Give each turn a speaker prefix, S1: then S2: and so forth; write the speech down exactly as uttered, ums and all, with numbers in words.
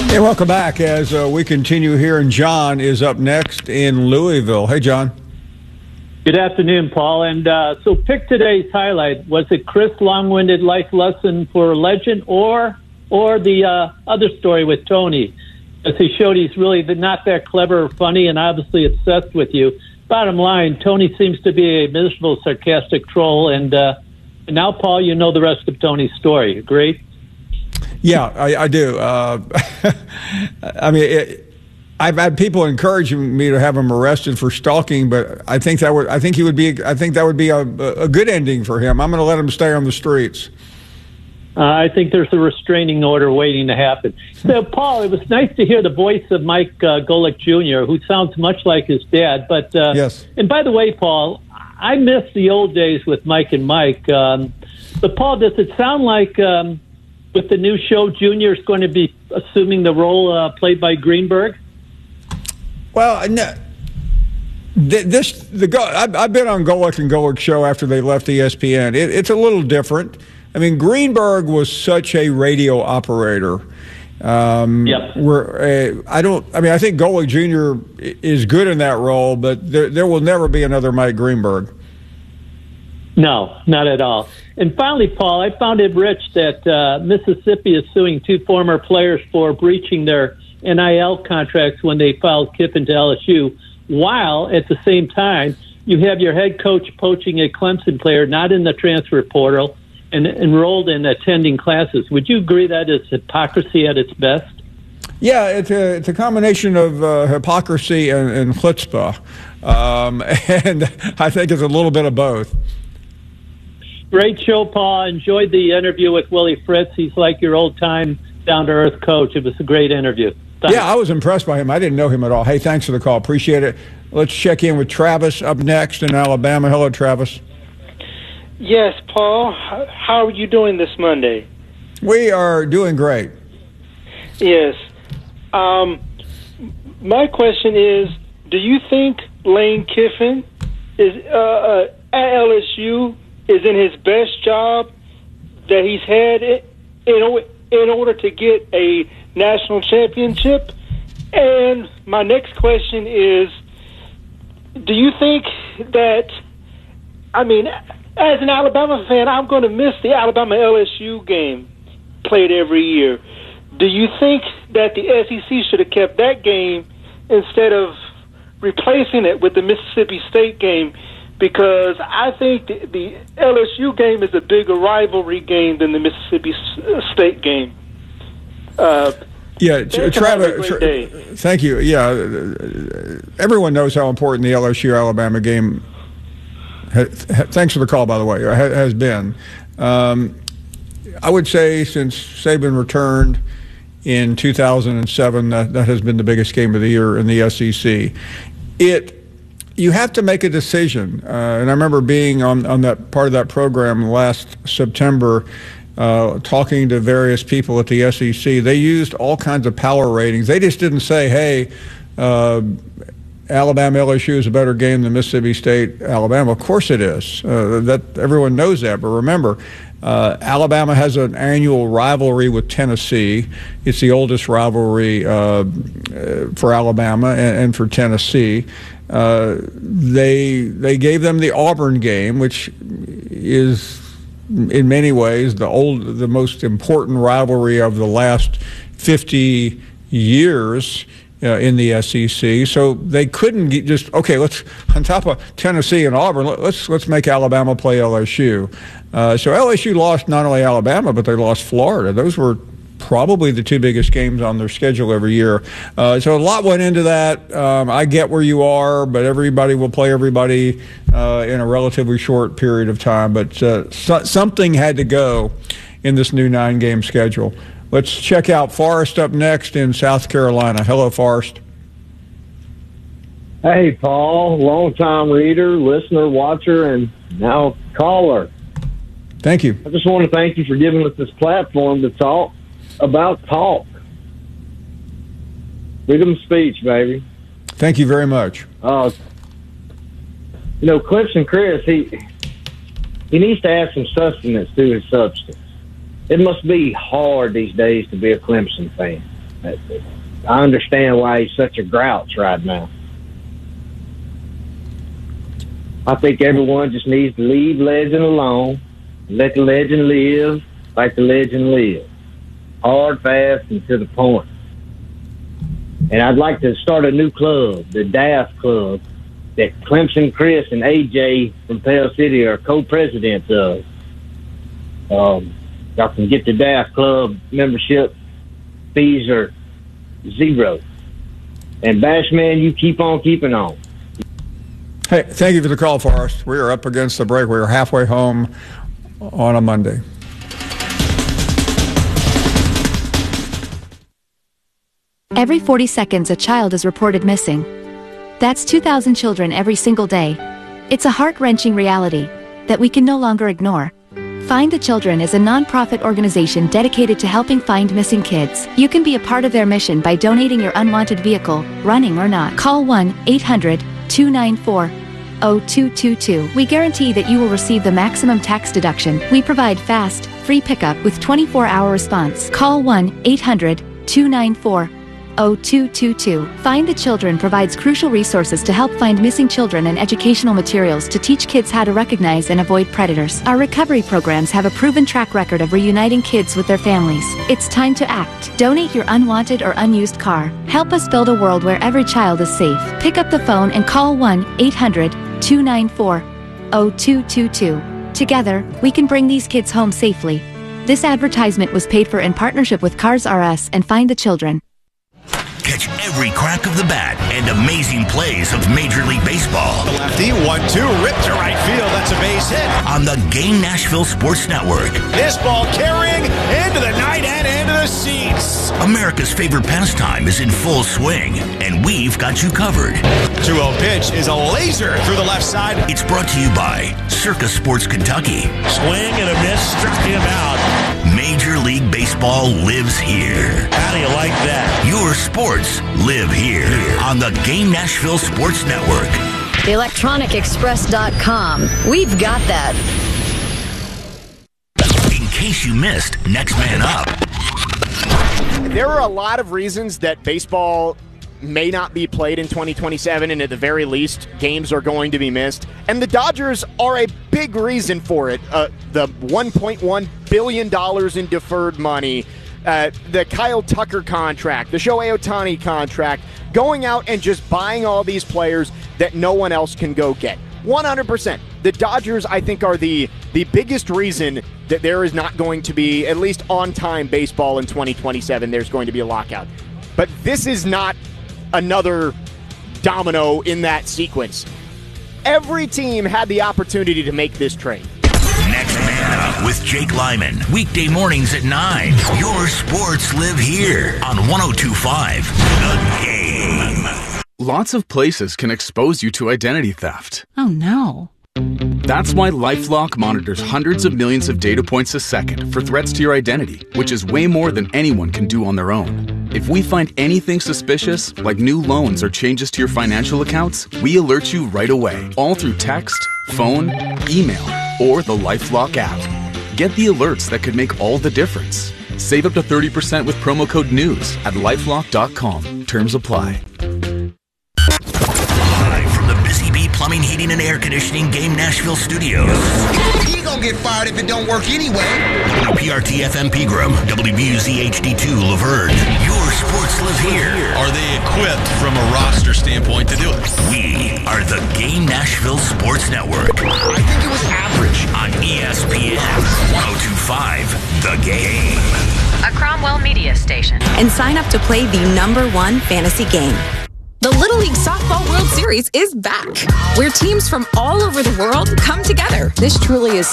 S1: Hey, welcome back as uh, we continue here, and John is up next in Louisville. Hey, John.
S2: Good afternoon, Paul. And uh, so pick today's highlight. Was it Chris' long-winded life lesson for a legend or or the uh, other story with Tony? As he showed he's really not that clever or funny and obviously obsessed with you. Bottom line, Tony seems to be a miserable, sarcastic troll. And, uh, and now, Paul, you know the rest of Tony's story. Agree?
S1: Yeah, I, I do. Uh, I mean, it, I've had people encouraging me to have him arrested for stalking, but I think that would I think he would be I think that would be a, a good ending for him. I'm going to let him stay on the streets.
S2: Uh, I think there's a restraining order waiting to happen. So, Paul, it was nice to hear the voice of Mike uh, Golic Junior, who sounds much like his dad. But uh,
S1: yes.
S2: And by the way, Paul, I miss the old days with Mike and Mike. Um, but Paul, does it sound like um, with the new show, Junior is going to be assuming the role uh, played by Greenberg?
S1: Well, no, this the I've, I've been on Golic and Golic's show after they left E S P N. It, it's a little different. I mean, Greenberg was such a radio operator. Um,
S2: yep.
S1: Where uh, I don't. I mean, I think Golic Junior is good in that role, but there, there will never be another Mike Greenberg.
S2: No, not at all. And finally, Paul, I found it rich that uh, Mississippi is suing two former players for breaching their N I L contracts when they filed Kiffin to L S U, while at the same time you have your head coach poaching a Clemson player not in the transfer portal and enrolled in attending classes. Would you agree that is hypocrisy at its best?
S1: Yeah, it's a, it's a combination of uh, hypocrisy and, and chutzpah, um, and I think it's a little bit of both.
S2: Great show, Paul. Enjoyed the interview with Willie Fritz. He's like your old-time, down-to-earth coach. It was a great interview. Thanks.
S1: Yeah, I was impressed by him. I didn't know him at all. Hey, thanks for the call. Appreciate it. Let's check in with Travis up next in Alabama. Hello, Travis.
S3: Yes, Paul. How are you doing this Monday?
S1: We are doing great.
S3: Yes. Um, my question is, do you think Lane Kiffin is uh, uh, at L S U is in his best job that he's had in, in order to get a national championship? And my next question is, do you think that, I mean, as an Alabama fan, I'm going to miss the Alabama L S U game played every year. Do you think that the S E C should have kept that game instead of replacing it with the Mississippi State game? Because I think the, the L S U game is a bigger rivalry game than the Mississippi State game. Uh,
S1: yeah, Travis, tra- thank you. Yeah, everyone knows how important the L S U-Alabama game ha- ha- thanks for the call, by the way, ha- has been. Um, I would say since Saban returned in two thousand seven, that, that has been the biggest game of the year in the S E C. It You have to make a decision, uh, and I remember being on, on that part of that program last September, uh, talking to various people at the S E C. They used all kinds of power ratings. They just didn't say, hey, uh, Alabama L S U is a better game than Mississippi State Alabama. Of course it is. Uh, that everyone knows that. But remember, uh, Alabama has an annual rivalry with Tennessee. It's the oldest rivalry uh, for Alabama and, and for Tennessee. Uh, they they gave them the Auburn game, which is in many ways the old the most important rivalry of the last fifty years uh, in the S E C. So they couldn't get just okay. Let's on top of Tennessee and Auburn, let's let's make Alabama play L S U. Uh, so L S U lost not only Alabama, but they lost Florida. Those were probably the two biggest games on their schedule every year. Uh, so a lot went into that. Um, I get where you are, but everybody will play everybody uh, in a relatively short period of time. But uh, so, something had to go in this new nine-game schedule. Let's check out Forrest up next in South Carolina. Hello, Forrest.
S4: Hey, Paul, long-time reader, listener, watcher, and now caller.
S1: Thank you.
S4: I just want to thank you for giving us this platform to talk about talk. Freedom of speech, baby.
S1: Thank you very much.
S4: Uh, you know, Clemson Chris, he he needs to add some sustenance to his substance. It must be hard these days to be a Clemson fan. I understand why he's such a grouch right now. I think everyone just needs to leave legend alone, let the legend live like the legend lives. Hard, fast, and to the point. And I'd like to start a new club, the D A F Club, that Clemson Chris and A J from Pell City are co-presidents of. Um, y'all can get the D A F Club membership. Fees are zero. And Bashman, you keep on keeping on.
S1: Hey, thank you for the call, Forrest. We are up against the break. We are halfway home on a Monday.
S5: Every forty seconds, a child is reported missing. That's two thousand children every single day. It's a heart-wrenching reality that we can no longer ignore. Find the Children is a non-profit organization dedicated to helping find missing kids. You can be a part of their mission by donating your unwanted vehicle, running or not. Call one eight hundred two nine four oh two two two. We guarantee that you will receive the maximum tax deduction. We provide fast, free pickup with twenty-four hour response. Call one eight hundred two nine four oh two two two. Find the Children provides crucial resources to help find missing children and educational materials to teach kids how to recognize and avoid predators. Our recovery programs have a proven track record of reuniting kids with their families. It's time to act. Donate your unwanted or unused car. Help us build a world where every child is safe. Pick up the phone and call one eight hundred two nine four oh two two two. Together, we can bring these kids home safely. This advertisement was paid for in partnership with Cars R Us and Find the Children.
S6: Catch every crack of the bat and amazing plays of Major League Baseball.
S7: The lefty, one two, ripped to right field. That's a base hit.
S6: On the Game Nashville Sports Network.
S7: This ball carrying into the night and into the seats.
S6: America's favorite pastime is in full swing, and we've got you covered.
S7: two oh pitch is a laser through the left side.
S6: It's brought to you by Circa Sports Kentucky.
S8: Swing and a miss, struck him out.
S6: Major League Baseball lives here.
S8: How do you like that?
S6: Your sports live here on the Game Nashville Sports Network.
S9: electronic express dot com. We've got that.
S6: In case you missed Next Man Up.
S10: There are a lot of reasons that baseball may not be played in twenty twenty-seven, and at the very least, games are going to be missed. And the Dodgers are a big reason for it. Uh, the one point one billion dollars in deferred money, uh, the Kyle Tucker contract, the Shohei Ohtani contract, going out and just buying all these players that no one else can go get. one hundred percent. The Dodgers, I think, are the, the biggest reason that there is not going to be, at least on-time baseball in twenty twenty-seven. There's going to be a lockout. But this is not another domino in that sequence. Every team had the opportunity to make this trade.
S6: Next Man Up with Jake Lyman. Weekday mornings at nine. Your sports live here on one oh two point five The Game.
S11: Lots of places can expose you to identity theft.
S12: Oh no.
S11: That's why LifeLock monitors hundreds of millions of data points a second for threats to your identity, which is way more than anyone can do on their own. If we find anything suspicious, like new loans or changes to your financial accounts, we alert you right away, all through text, phone, email, or the LifeLock app. Get the alerts that could make all the difference. Save up to thirty percent with promo code NEWS at lifelock dot com. Terms apply.
S6: Live from the Busy Bee Plumbing, Heating, and Air Conditioning Game Nashville Studios.
S13: He gonna get fired if it don't work anyway.
S6: W P R T F M Pegram, W B U Z H D two Laverne. Your sports live here.
S14: Are they equipped from a roster standpoint to do it?
S6: We are the Game Nashville Sports Network.
S13: I think it was average.
S6: On E S P N one oh two point five The Game.
S15: A Cromwell Media station.
S16: And sign up to play the number one fantasy game.
S17: The Little League Softball World Series is back, where teams from all over the world come together. This truly is